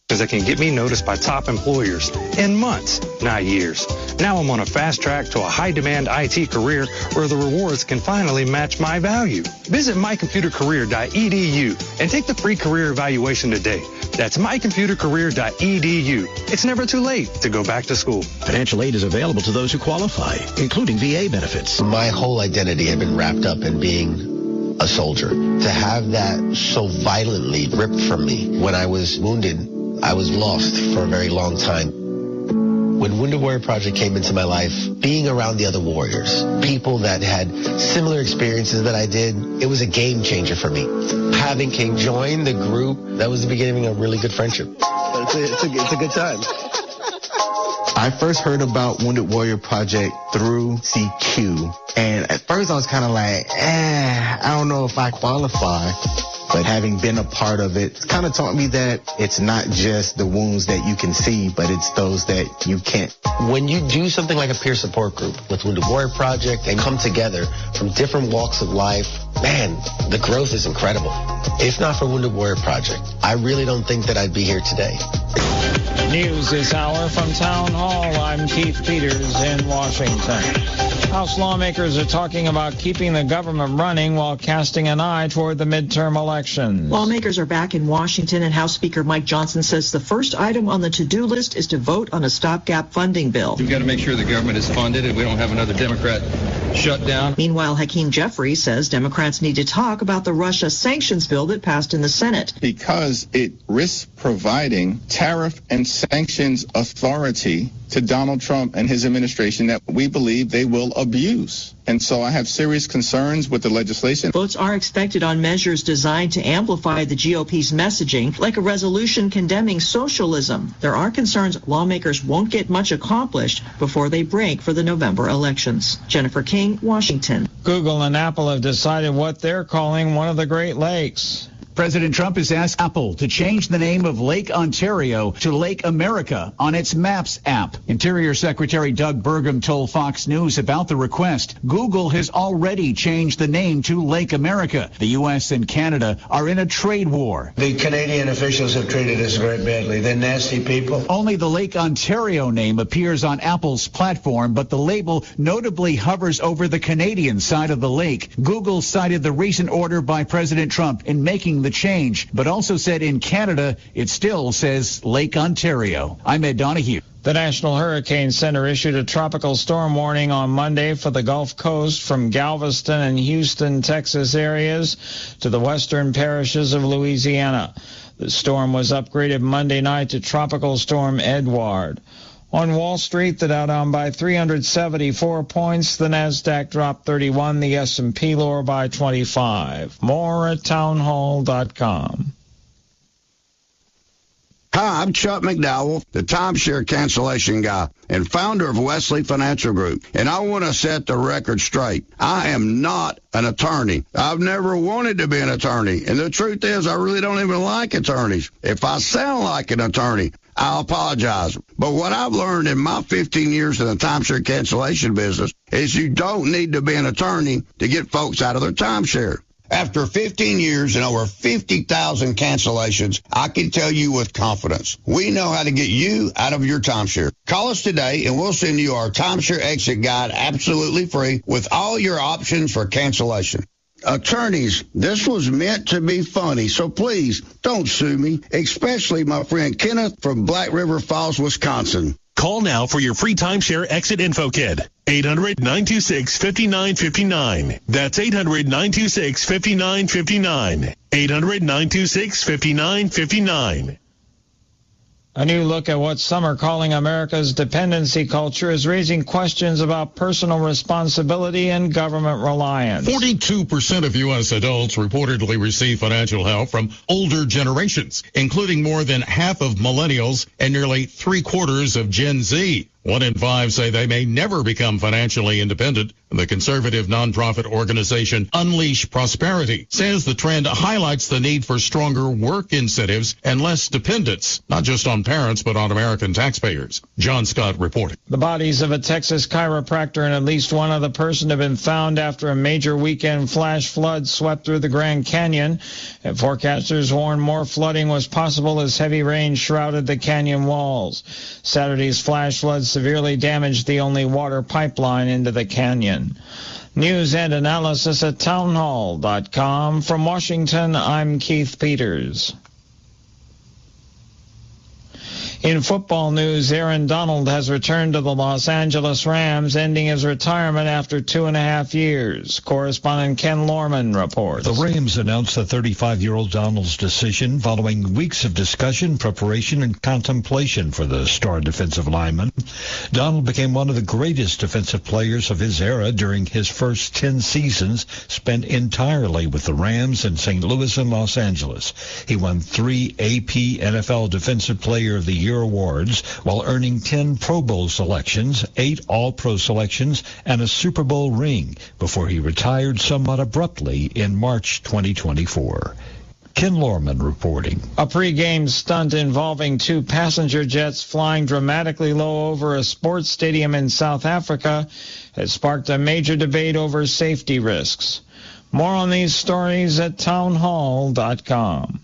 that can get me noticed by top employers in months, not years. Now I'm on a fast track to a high-demand IT career where the rewards can finally match my value. Visit mycomputercareer.edu and take the free career evaluation today. That's mycomputercareer.edu. It's never too late to go back to school. Financial aid is available to those who qualify, including VA benefits. My whole identity had been wrapped up in being a soldier. To have that so violently ripped from me when I was wounded, I was lost for a very long time. When Wounded Warrior Project came into my life, being around the other warriors, people that had similar experiences that I did, it was a game changer for me. Having King join the group, that was the beginning of a really good friendship. It's a good time. I first heard about Wounded Warrior Project through CQ. And at first I was kind of like, I don't know if I qualify. But having been a part of it, it's kind of taught me that it's not just the wounds that you can see, but it's those that you can't. When you do something like a peer support group with Wounded Warrior Project and come together from different walks of life, man, the growth is incredible. If not for Wounded Warrior Project, I really don't think that I'd be here today. News this hour from Town Hall. I'm Keith Peters in Washington. House lawmakers are talking about keeping the government running while casting an eye toward the midterm elections. Lawmakers are back in Washington, and House Speaker Mike Johnson says the first item on the to-do list is to vote on a stopgap funding bill. We've got to make sure the government is funded and we don't have another Democrat shutdown. Meanwhile, Hakeem Jeffries says Democrats need to talk about the Russia sanctions bill that passed in the Senate. Because it risks providing tariff and sanctions authority to Donald Trump and his administration that we believe they will abuse. And so I have serious concerns with the legislation. Votes are expected on measures designed to amplify the GOP's messaging, like a resolution condemning socialism. There are concerns lawmakers won't get much accomplished before they break for the November elections. Jennifer King, Washington. Google and Apple have decided what they're calling one of the Great Lakes. President Trump has asked Apple to change the name of Lake Ontario to Lake America on its Maps app. Interior Secretary Doug Burgum told Fox News about the request. Google has already changed the name to Lake America. The U.S. and Canada are in a trade war. The Canadian officials have treated us very badly. They're nasty people. Only the Lake Ontario name appears on Apple's platform, but the label notably hovers over the Canadian side of the lake. Google cited the recent order by President Trump in making the change, but also said in Canada it still says Lake Ontario. I'm Ed Donahue. The National Hurricane Center issued a tropical storm warning on Monday for the Gulf Coast from Galveston and Houston, Texas areas to the western parishes of Louisiana. The storm was upgraded Monday night to Tropical Storm Edward. On Wall Street, the Dow down by 374 points, the Nasdaq dropped 31, the S&P lower by 25. More at townhall.com. Hi, I'm Chuck McDowell, the timeshare cancellation guy and founder of Wesley Financial Group. And I want to set the record straight. I am not an attorney. I've never wanted to be an attorney. And the truth is, I really don't even like attorneys. If I sound like an attorney, I apologize. But what I've learned in my 15 years in the timeshare cancellation business is you don't need to be an attorney to get folks out of their timeshare. After 15 years and over 50,000 cancellations, I can tell you with confidence, we know how to get you out of your timeshare. Call us today and we'll send you our timeshare exit guide absolutely free with all your options for cancellation. Attorneys, this was meant to be funny, so please don't sue me, especially my friend Kenneth from Black River Falls, Wisconsin. Call now for your free timeshare exit info kit. 800-926-5959. That's 800-926-5959. 800-926-5959. A new look at what some are calling America's dependency culture is raising questions about personal responsibility and government reliance. 42% of U.S. adults reportedly receive financial help from older generations, including more than half of millennials and nearly 3/4 of Gen Z. 1 in 5 say they may never become financially independent The conservative nonprofit organization Unleash Prosperity says the trend highlights the need for stronger work incentives and less dependence, not just on parents, but on American taxpayers. John Scott reporting. The bodies of a Texas chiropractor and at least one other person have been found after a major weekend flash flood swept through the Grand Canyon. And forecasters warned more flooding was possible as heavy rain shrouded the canyon walls. Saturday's flash flood severely damaged the only water pipeline into the canyon. News and analysis at townhall.com. From Washington, I'm Keith Peters. In football news, Aaron Donald has returned to the Los Angeles Rams, ending his retirement after 2.5 years. Correspondent Ken Lorman reports. The Rams announced the 35-year-old Donald's decision following weeks of discussion, preparation, and contemplation for the star defensive lineman. Donald became one of the greatest defensive players of his era during his first 10 seasons spent entirely with the Rams in St. Louis and Los Angeles. He won 3 AP NFL Defensive Player of the Year awards while earning 10 Pro Bowl selections, 8 All-Pro selections, and a Super Bowl ring before he retired somewhat abruptly in March 2024. Ken Lorman reporting. A pre-game stunt involving 2 passenger jets flying dramatically low over a sports stadium in South Africa has sparked a major debate over safety risks. More on these stories at townhall.com.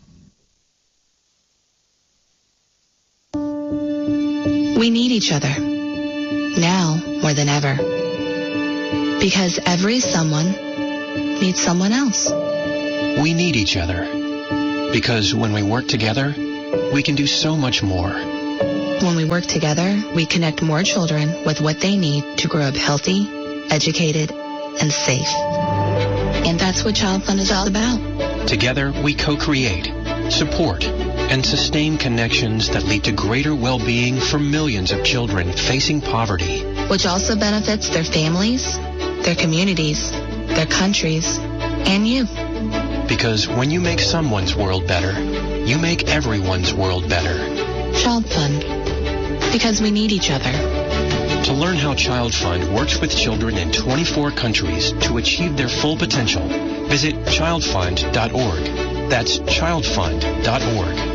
We need each other, now more than ever, because every someone needs someone else. We need each other, because when we work together, we can do so much more. When we work together, we connect more children with what they need to grow up healthy, educated, and safe. And that's what Child Fund is all about. Together, we co-create, support, and sustain connections that lead to greater well-being for millions of children facing poverty. Which also benefits their families, their communities, their countries, and you. Because when you make someone's world better, you make everyone's world better. Child Fund. Because we need each other. To learn how Child Fund works with children in 24 countries to achieve their full potential, visit childfund.org. That's childfund.org.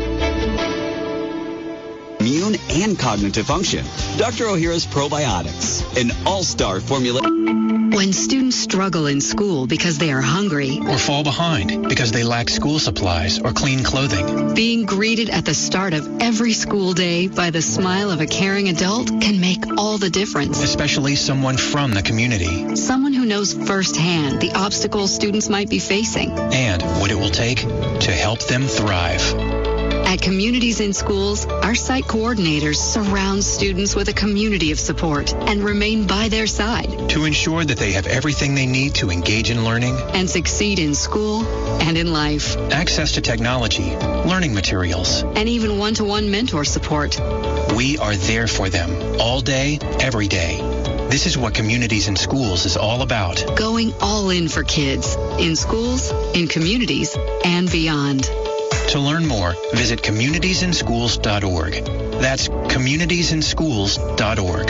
Immune and cognitive function. Dr. Ohhira's Probiotics, an all-star formula. When students struggle in school because they are hungry or fall behind because they lack school supplies or clean clothing, being greeted at the start of every school day by the smile of a caring adult can make all the difference. Especially someone from the community. Someone who knows firsthand the obstacles students might be facing and what it will take to help them thrive. At Communities in Schools, our site coordinators surround students with a community of support and remain by their side to ensure that they have everything they need to engage in learning and succeed in school and in life. Access to technology, learning materials, and even one-to-one mentor support. We are there for them all day, every day. This is what Communities in Schools is all about. Going all in for kids, in schools, in communities, and beyond. To learn more, visit communitiesinschools.org. That's communitiesinschools.org.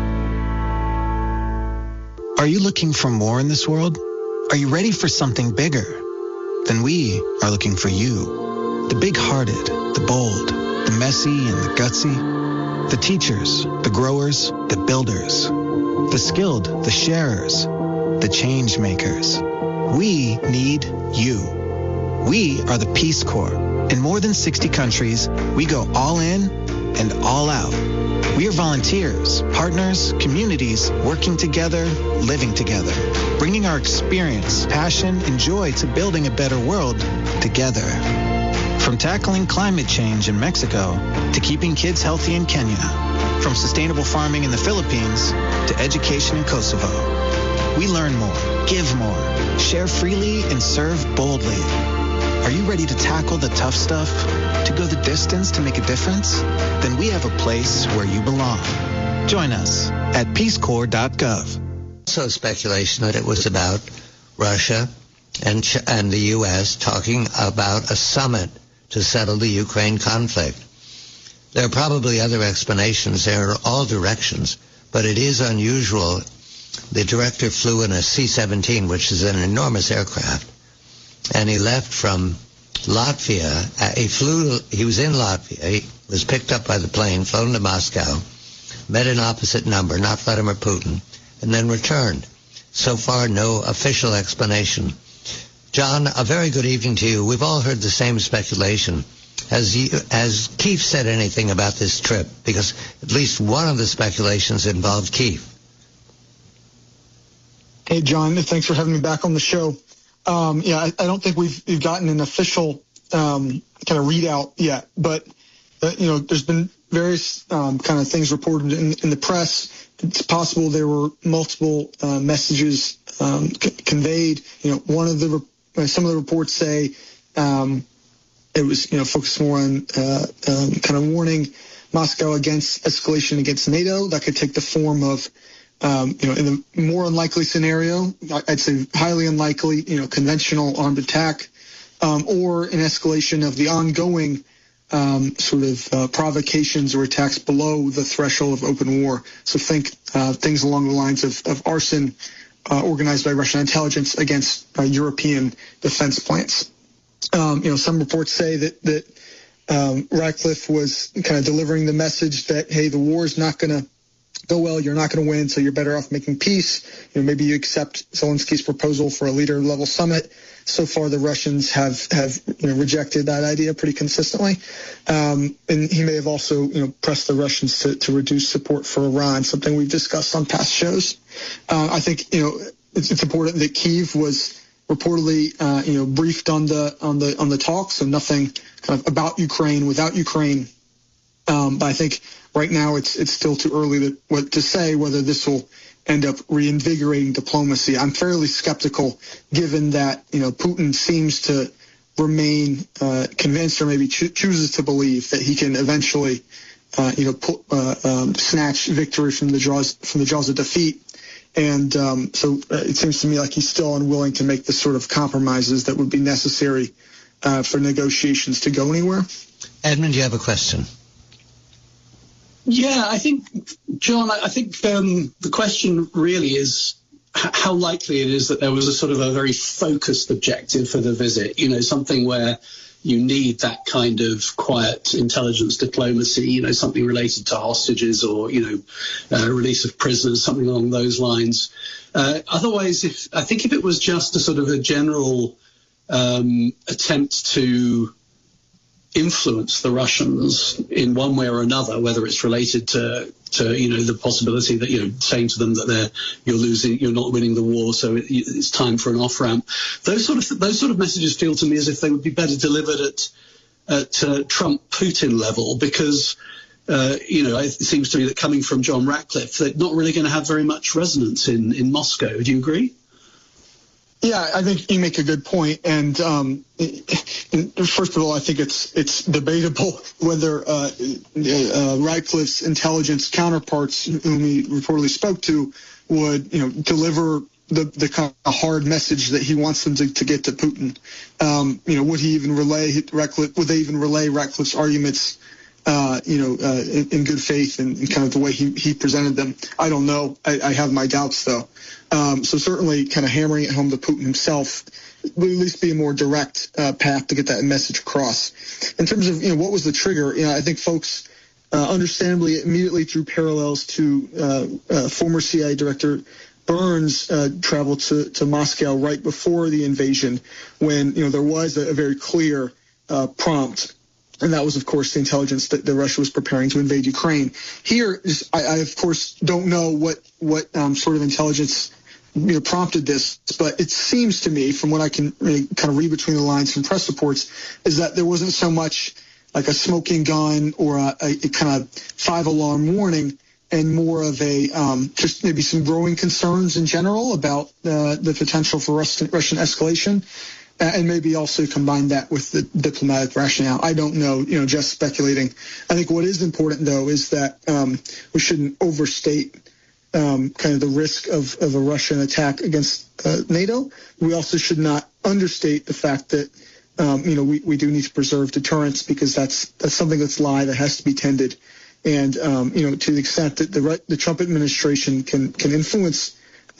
Are you looking for more in this world? Are you ready for something bigger? Then we are looking for you. The big-hearted, the bold, the messy and the gutsy, the teachers, the growers, the builders, the skilled, the sharers, the change makers. We need you. We are the Peace Corps. In more than 60 countries, we go all in and all out. We are volunteers, partners, communities, working together, living together, bringing our experience, passion, and joy to building a better world together. From tackling climate change in Mexico to keeping kids healthy in Kenya, from sustainable farming in the Philippines to education in Kosovo. We learn more, give more, share freely, and serve boldly. Are you ready to tackle the tough stuff? To go the distance to make a difference? Then we have a place where you belong. Join us at peacecorps.gov. Also speculation that it was about Russia and the U.S. talking about a summit to settle the Ukraine conflict. There are probably other explanations there in all directions, but it is unusual The director flew in a C-17, which is an enormous aircraft, and he left from Latvia. He was in Latvia. He was picked up by the plane, flown to Moscow, met an opposite number, not Vladimir Putin, and then returned. So far, no official explanation. John, a very good evening to you. We've all heard the same speculation. Has Keefe said anything about this trip? Because at least one of the speculations involved Keefe. Hey, John, thanks for having me back on the show. I don't think we've gotten an official kind of readout yet, but there's been various kind of things reported in the press. It's possible there were multiple messages conveyed. Some of the reports say it was focused more on kind of warning Moscow against escalation against NATO. That could take the form of in the more unlikely scenario, I'd say highly unlikely, conventional armed attack, or an escalation of the ongoing provocations or attacks below the threshold of open war. So think things along the lines of arson organized by Russian intelligence against European defense plants. Some reports say that Ratcliffe was kind of delivering the message that, hey, the war is not going to go well, you're not going to win, so you're better off making peace. Maybe you accept Zelensky's proposal for a leader-level summit. So far, the Russians have rejected that idea pretty consistently. And he may have also, pressed the Russians to reduce support for Iran, something we've discussed on past shows. I think, it's important that Kyiv was reportedly, briefed on the talks, so nothing kind of about Ukraine, without Ukraine. But I think right now it's still too early to say whether this will end up reinvigorating diplomacy. I'm fairly skeptical, given that Putin seems to remain convinced, or maybe chooses to believe, that he can eventually snatch victory from the jaws of defeat. And so it seems to me like he's still unwilling to make the sort of compromises that would be necessary for negotiations to go anywhere. Edmund, you have a question? Yeah, I think, John, the question really is how likely it is that there was a sort of a very focused objective for the visit, something where you need that kind of quiet intelligence diplomacy, something related to hostages or, release of prisoners, something along those lines. Otherwise, if it was just a sort of a general attempt to influence the Russians in one way or another, whether it's related to the possibility that saying to them that you're not winning the war, so it's time for an off ramp. Those sort of messages feel to me as if they would be better delivered at Trump Putin level, because it seems to me that coming from John Ratcliffe, they're not really going to have very much resonance in Moscow. Do you agree? Yeah, I think you make a good point. And first of all, I think it's debatable whether Ratcliffe's intelligence counterparts, whom he reportedly spoke to, would deliver the kind of hard message that he wants them to get to Putin. Would he even relay Ratcliffe? Would they even relay Ratcliffe's arguments? In good faith and kind of the way he presented them? I don't know. I have my doubts, though. So certainly kind of hammering it home to Putin himself would at least be a more direct path to get that message across. In terms of, what was the trigger, I think folks understandably immediately drew parallels to former CIA Director Burns traveled to Moscow right before the invasion, when, there was a very clear prompt. And that was, of course, the intelligence that Russia was preparing to invade Ukraine. Here, I of course, don't know what sort of intelligence prompted this, but it seems to me, from what I can really kind of read between the lines from press reports, is that there wasn't so much like a smoking gun or a kind of 5-alarm warning, and more of a just maybe some growing concerns in general about the potential for Russian escalation. And maybe also combine that with the diplomatic rationale. I don't know, just speculating. I think what is important, though, is that we shouldn't overstate kind of the risk of a Russian attack against NATO. We also should not understate the fact that, we do need to preserve deterrence, because that's something that's live that has to be tended. And, to the extent that the Trump administration can influence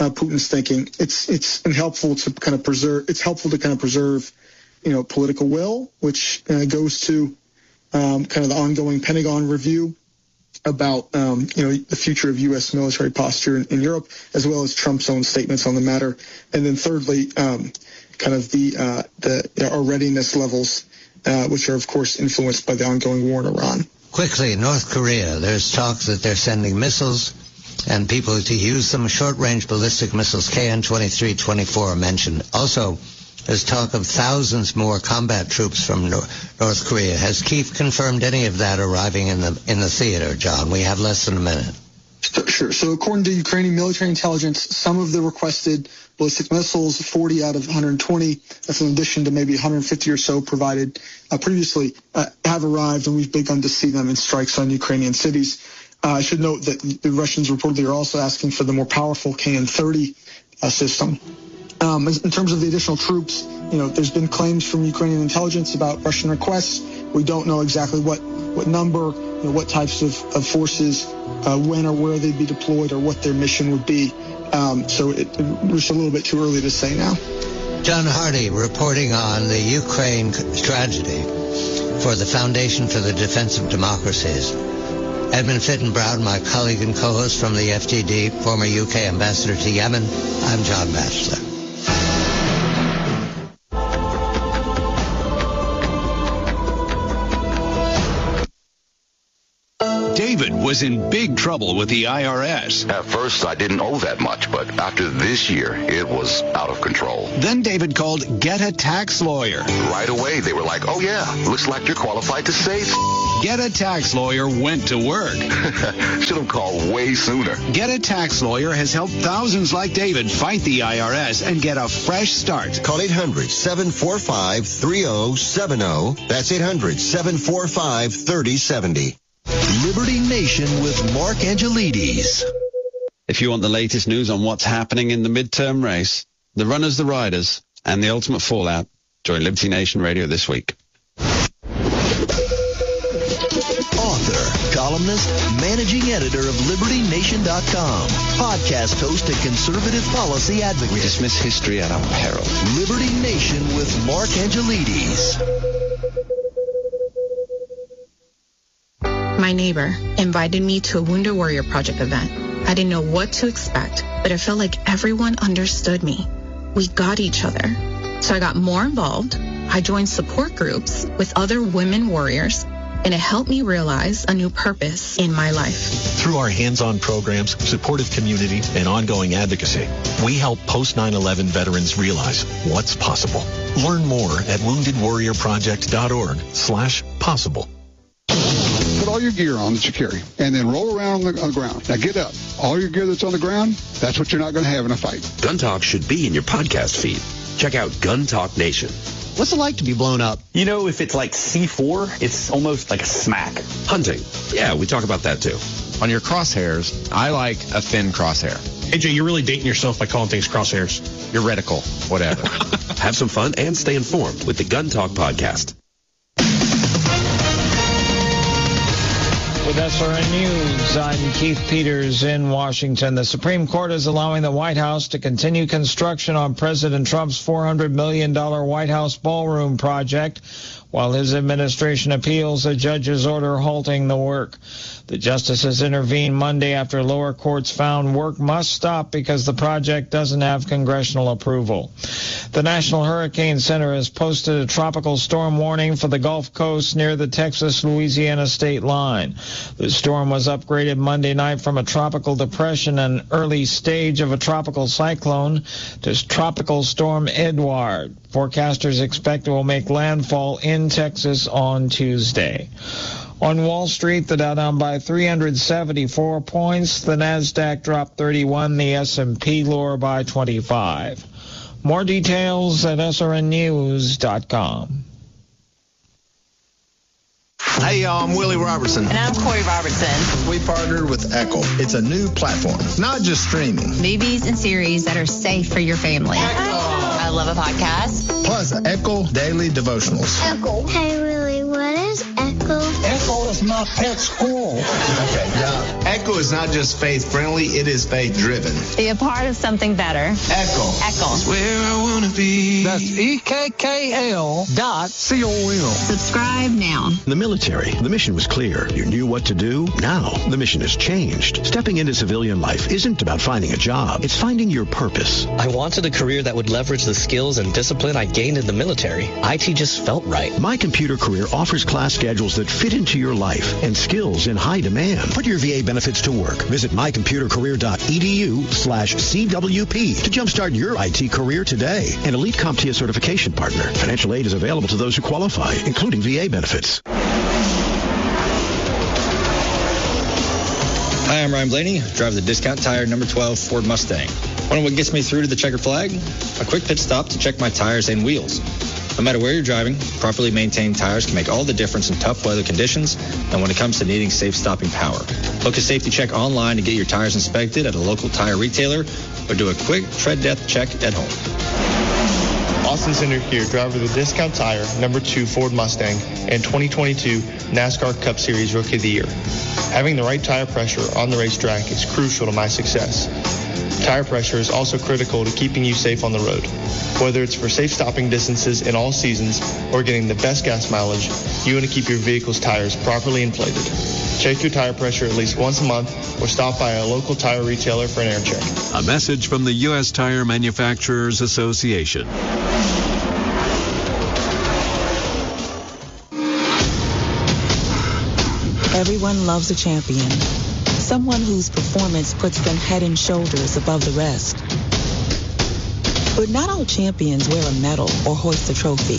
Putin's thinking. It's helpful to kind of preserve, political will, which goes to kind of the ongoing Pentagon review about, the future of U.S. military posture in Europe, as well as Trump's own statements on the matter. And then thirdly, kind of our readiness levels, which are, of course, influenced by the ongoing war in Iran. Quickly, North Korea, there's talk that they're sending missiles and people to use them. Short-range ballistic missiles, KN-23-24 are mentioned. Also, there's talk of thousands more combat troops from North Korea. Has Keith confirmed any of that arriving in the theater, John? We have less than a minute. Sure. So according to Ukrainian military intelligence, some of the requested ballistic missiles, 40 out of 120, that's in addition to maybe 150 or so provided previously, have arrived, and we've begun to see them in strikes on Ukrainian cities. I should note that the Russians reportedly are also asking for the more powerful KN-30 system. In terms of the additional troops, there's been claims from Ukrainian intelligence about Russian requests. We don't know exactly what number, what types of forces, when or where they'd be deployed, or what their mission would be. So it's a little bit too early to say now. John Hardy reporting on the Ukraine tragedy for the Foundation for the Defense of Democracies. Edmund Fitton-Brown, my colleague and co-host from the FTD, former UK ambassador to Yemen. I'm John Batchelor. David was in big trouble with the IRS. At first, I didn't owe that much, but after this year, it was out of control. Then David called Get a Tax Lawyer. Right away, they were like, oh yeah, looks like you're qualified to save. Get a Tax Lawyer went to work. Should have called way sooner. Get a Tax Lawyer has helped thousands like David fight the IRS and get a fresh start. Call 800-745-3070. That's 800-745-3070. Liberty Nation with Mark Angelides. If you want the latest news on what's happening in the midterm race, the runners, the riders, and the ultimate fallout, join Liberty Nation Radio this week. Author, columnist, managing editor of LibertyNation.com, podcast host and conservative policy advocate. We dismiss history at our peril. Liberty Nation with Mark Angelides. My neighbor invited me to a Wounded Warrior Project event. I didn't know what to expect, but I felt like everyone understood me. We got each other. So I got more involved. I joined support groups with other women warriors, and it helped me realize a new purpose in my life. Through our hands-on programs, supportive community, and ongoing advocacy, we help post 9/11 veterans realize what's possible. Learn more at woundedwarriorproject.org/possible. Put all your gear on that you carry, and then roll around on the ground. Now get up. All your gear that's on the ground, that's what you're not going to have in a fight. Gun Talk should be in your podcast feed. Check out Gun Talk Nation. What's it like to be blown up? If it's like C4, it's almost like a smack. Hunting. Yeah, we talk about that too. On your crosshairs, I like a thin crosshair. AJ, you're really dating yourself by calling things crosshairs. Your reticle, whatever. Have some fun and stay informed with the Gun Talk podcast. With SRN News, I'm Keith Peters in Washington. The Supreme Court is allowing the White House to continue construction on President Trump's $400 million White House ballroom project while his administration appeals a judge's order halting the work. The justices intervened Monday after lower courts found work must stop because the project doesn't have congressional approval. The National Hurricane Center has posted a tropical storm warning for the Gulf Coast near the Texas-Louisiana state line. The storm was upgraded Monday night from a tropical depression, an early stage of a tropical cyclone, to Tropical Storm Edward. Forecasters expect it will make landfall in Texas on Tuesday. On Wall Street, the Dow down by 374 points. The Nasdaq dropped 31. The S&P lower by 25. More details at srnnews.com. Hey, y'all, I'm Willie Robertson. And I'm Corey Robertson. We partnered with Echo. It's a new platform, not just streaming. Movies and series that are safe for your family. I love a podcast. Plus, Echo Daily Devotionals. Echo. Hey, Willie, what is Echo? Echo is is my pet squirrel. Okay, now, Echo is not just faith-friendly, it is faith-driven. Be a part of something better. Echo. Echo. Where I want to be. That's EKKL.com. Subscribe now. The military, the mission was clear. You knew what to do. Now, the mission has changed. Stepping into civilian life isn't about finding a job. It's finding your purpose. I wanted a career that would leverage the skills and discipline I gained in the military. IT just felt right. My Computer Career offers class schedules that fit into your life and skills in high demand. Put your VA benefits to work. Visit mycomputercareer.edu/CWP to jumpstart your IT career today. An elite CompTIA certification partner. Financial aid is available to those who qualify, including VA benefits. Hi, I'm Ryan Blaney, drive the Discount Tire number 12 Ford Mustang. Wonder what gets me through to the checkered flag? A quick pit stop to check my tires and wheels. No matter where you're driving, properly maintained tires can make all the difference in tough weather conditions and when it comes to needing safe stopping power. Book a safety check online to get your tires inspected at a local tire retailer or do a quick tread depth check at home. Austin Center here, driver of the Discount Tire number 2 Ford Mustang and 2022 NASCAR Cup Series Rookie of the Year. Having the right tire pressure on the racetrack is crucial to my success. Tire pressure is also critical to keeping you safe on the road. Whether it's for safe stopping distances in all seasons or getting the best gas mileage, you want to keep your vehicle's tires properly inflated. Check your tire pressure at least once a month or stop by a local tire retailer for an air check. A message from the U.S. Tire Manufacturers Association. Everyone loves a champion. Someone whose performance puts them head and shoulders above the rest. But not all champions wear a medal or hoist a trophy.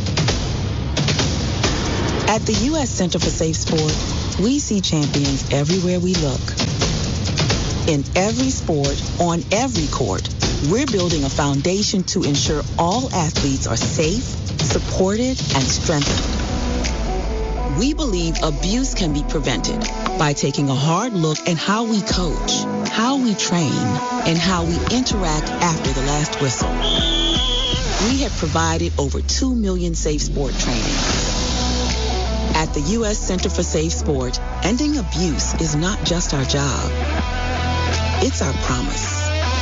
At the U.S. Center for Safe Sport, we see champions everywhere we look. In every sport, on every court, we're building a foundation to ensure all athletes are safe, supported, and strengthened. We believe abuse can be prevented by taking a hard look at how we coach, how we train, and how we interact after the last whistle. We have provided over 2 million safe sport trainings. At the U.S. Center for Safe Sport, ending abuse is not just our job. It's our promise.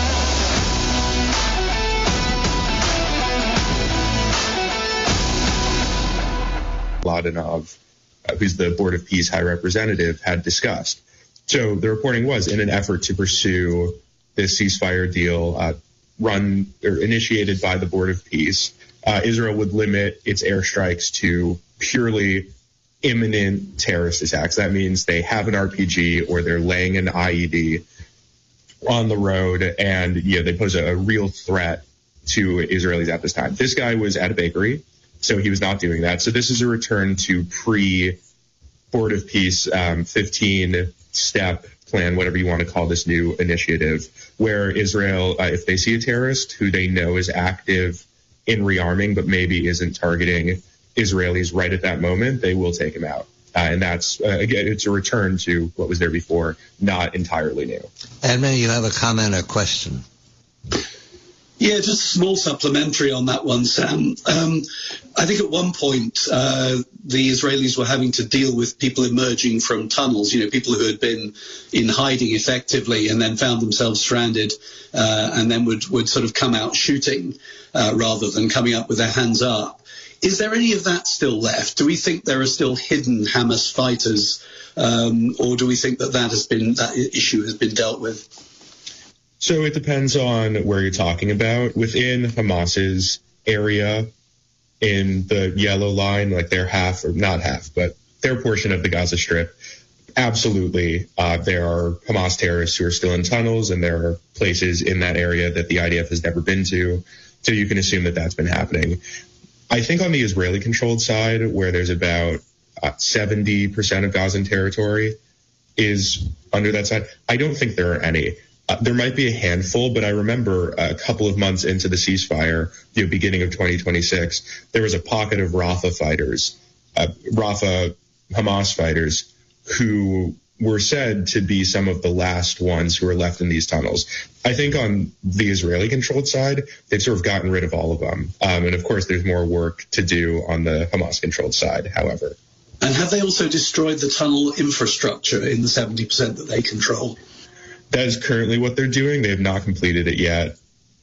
Mladenov, who's the Board of Peace High Representative, had discussed. So the reporting was in an effort to pursue this ceasefire deal initiated by the Board of Peace, Israel would limit its airstrikes to purely imminent terrorist attacks. That means they have an RPG or they're laying an IED on the road and they pose a real threat to Israelis at this time. This guy was at a bakery, so he was not doing that. So this is a return to pre-Board of Peace 15-step plan, whatever you want to call this new initiative, where Israel, if they see a terrorist who they know is active in rearming but maybe isn't targeting Israelis right at that moment, they will take him out. And that's, again, it's a return to what was there before, not entirely new. Edmund, you have a comment or question? Yeah, just a small supplementary on that one, Sam. I think at one point the Israelis were having to deal with people emerging from tunnels, people who had been in hiding effectively and then found themselves stranded and then would sort of come out shooting rather than coming up with their hands up. Is there any of that still left? Do we think there are still hidden Hamas fighters or do we think that issue has been dealt with? So it depends on where you're talking about. Within Hamas's area in the yellow line, like their half, or not half, but their portion of the Gaza Strip, absolutely, there are Hamas terrorists who are still in tunnels, and there are places in that area that the IDF has never been to. So you can assume that that's been happening. I think on the Israeli-controlled side, where there's about 70% of Gazan territory is under that side, I don't think there are any. There might be a handful, but I remember a couple of months into the ceasefire, beginning of 2026, there was a pocket of Rafah fighters, Rafah Hamas fighters, who were said to be some of the last ones who were left in these tunnels. I think on the Israeli-controlled side, they've sort of gotten rid of all of them. And of course, there's more work to do on the Hamas-controlled side, however. And have they also destroyed the tunnel infrastructure in the 70% that they control? That is currently what they're doing. They have not completed it yet.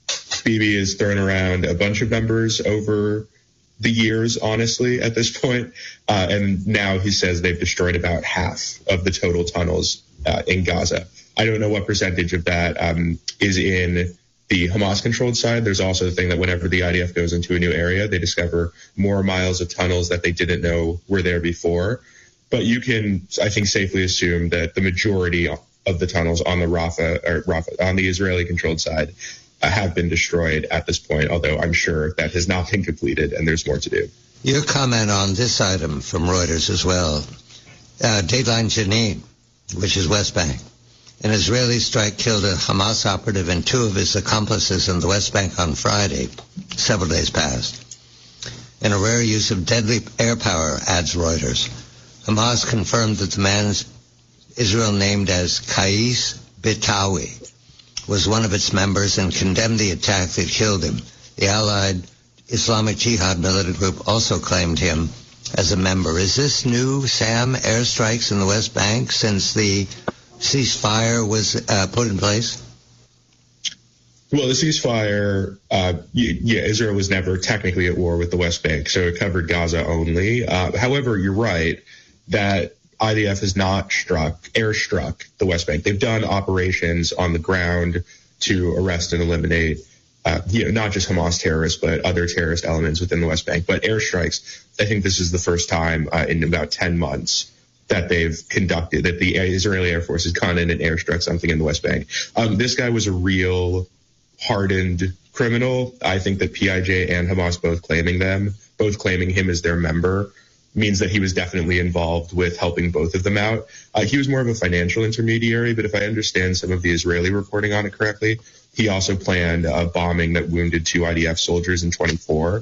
Bibi has thrown around a bunch of numbers over the years, honestly, at this point. And now he says they've destroyed about half of the total tunnels in Gaza. I don't know what percentage of that is in the Hamas-controlled side. There's also the thing that whenever the IDF goes into a new area, they discover more miles of tunnels that they didn't know were there before. But you can, I think, safely assume that the majority of the tunnels on the on the Israeli-controlled side have been destroyed at this point, although I'm sure that has not been completed and there's more to do. Your comment on this item from Reuters as well. Dateline Jenin, which is West Bank. An Israeli strike killed a Hamas operative and 2 of his accomplices in the West Bank on Friday, several days past. In a rare use of deadly air power, adds Reuters. Hamas confirmed that the man Israel named as Qais Bitawi was one of its members and condemned the attack that killed him. The allied Islamic Jihad militant group also claimed him as a member. Is this new, Sam, airstrikes in the West Bank since the ceasefire was put in place? Well, the ceasefire, Israel was never technically at war with the West Bank, so it covered Gaza only. However, you're right that IDF has not airstruck the West Bank. They've done operations on the ground to arrest and eliminate, not just Hamas terrorists, but other terrorist elements within the West Bank. But airstrikes, I think this is the first time in about 10 months that they've conducted, that the Israeli Air Force has gone in and airstruck something in the West Bank. This guy was a real hardened criminal. I think that PIJ and Hamas both claiming him as their member, means that he was definitely involved with helping both of them out. He was more of a financial intermediary, but if I understand some of the Israeli reporting on it correctly, he also planned a bombing that wounded 2 IDF soldiers in 24.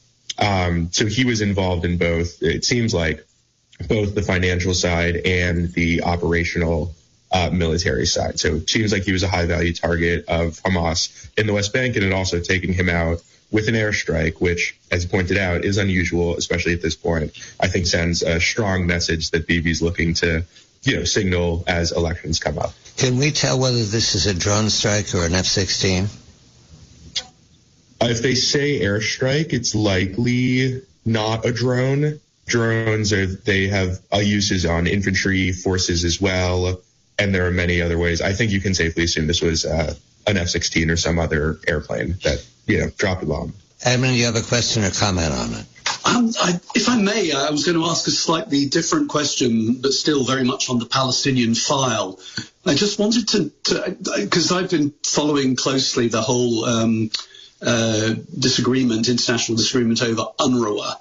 So he was involved in both, it seems like, both the financial side and the operational military side. So it seems like he was a high-value target of Hamas in the West Bank, and it also taking him out with an airstrike, which, as you pointed out, is unusual, especially at this point. I think sends a strong message that Bibi's looking to, signal as elections come up. Can we tell whether this is a drone strike or an F-16? If they say airstrike, it's likely not a drone. Drones they have uses on infantry forces as well, and there are many other ways. I think you can safely assume this was an F-16 or some other airplane that dropped a bomb. Edmund, you have a question or comment on it? If I may, I was going to ask a slightly different question, but still very much on the Palestinian file. I just wanted to because I've been following closely the whole international disagreement over UNRWA,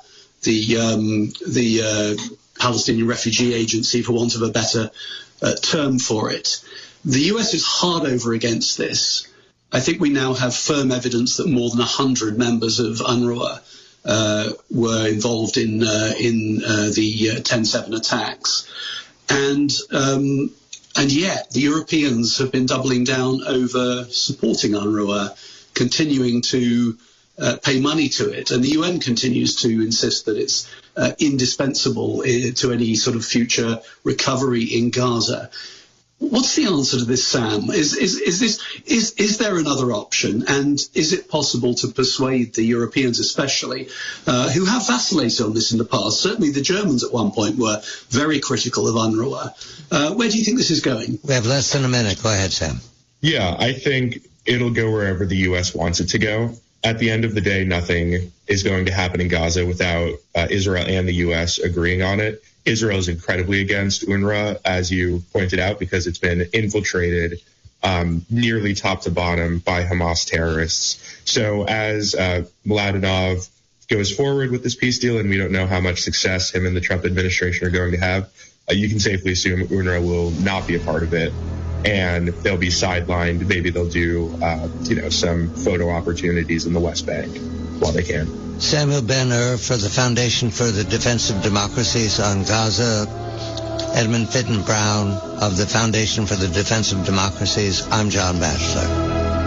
the Palestinian Refugee Agency, for want of a better term for it. The US is hard over against this. I think we now have firm evidence that more than 100 members of UNRWA were involved in the 10/7 attacks, and yet the Europeans have been doubling down over supporting UNRWA, continuing to pay money to it, and the UN continues to insist that it's indispensable to any sort of future recovery in Gaza. What's the answer to this, Sam? Is there another option, and is it possible to persuade the Europeans, especially, who have vacillated on this in the past? Certainly, the Germans at one point were very critical of UNRWA. Where do you think this is going? We have less than a minute. Go ahead, Sam. Yeah, I think it'll go wherever the U.S. wants it to go. At the end of the day, nothing is going to happen in Gaza without Israel and the U.S. agreeing on it. Israel is incredibly against UNRWA, as you pointed out, because it's been infiltrated nearly top to bottom by Hamas terrorists. So as Mladenov goes forward with this peace deal, and we don't know how much success him and the Trump administration are going to have, you can safely assume UNRWA will not be a part of it, and they'll be sidelined. Maybe they'll do, some photo opportunities in the West Bank while they can. Samuel Ben-Ur for the Foundation for the Defense of Democracies on Gaza. Edmund Fitton Brown of the Foundation for the Defense of Democracies. I'm John Batchelor.